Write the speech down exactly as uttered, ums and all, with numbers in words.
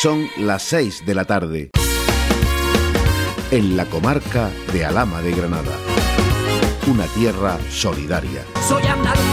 Son las seis de la tarde. En la comarca de Alhama de Granada. Una tierra solidaria. Soy andaluz.